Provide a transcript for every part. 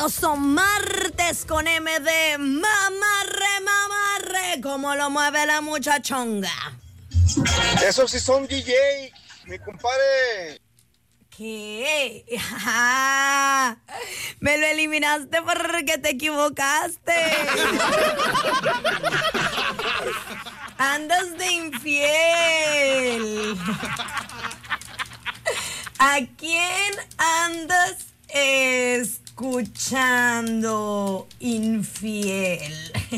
Son martes con MD, mamarre, como lo mueve la muchachonga. Esos sí son DJ, mi compadre. ¿Qué? Me lo eliminaste porque te equivocaste. Andas de infiel. ¿A quién andas escuchando infiel?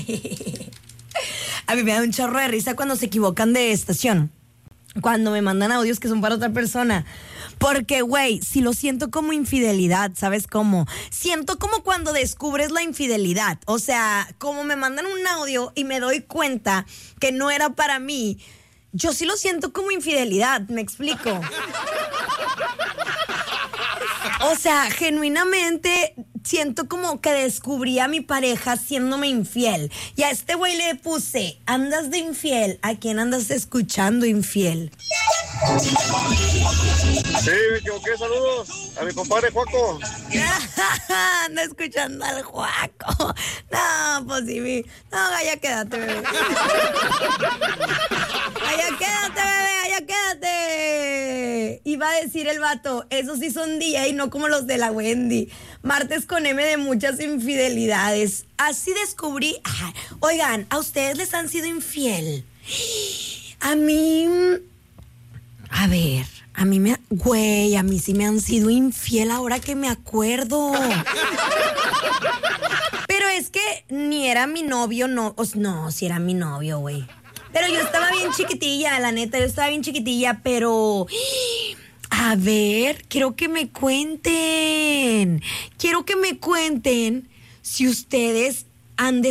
A mí me da un chorro de risa cuando se equivocan de estación, cuando me mandan audios que son para otra persona. Porque, güey, si lo siento como infidelidad, ¿sabes cómo? Siento como cuando descubres la infidelidad. O sea, como me mandan un audio y me doy cuenta que no era para mí, yo sí lo siento como infidelidad, ¿me explico? O sea, genuinamente siento como que descubrí a mi pareja siéndome infiel. Y a este güey le puse, andas de infiel. ¿A quién andas escuchando infiel? Sí, me equivoqué, saludos a mi compadre Juaco. Anda escuchando al Juaco. No, pues sí, no, allá quédate, bebé. Allá quédate, bebé, allá quédate. Iba a decir el vato, esos sí son DJ, no como los de la Wendy. Martes con M de muchas infidelidades. Así descubrí. Oigan, ¿a ustedes les han sido infiel? A mí... A ver, a mí sí me han sido infiel ahora que me acuerdo. Pero es que ni era mi novio, no, sí era mi novio, güey. Pero yo estaba bien chiquitilla, la neta, pero... A ver, quiero que me cuenten si ustedes han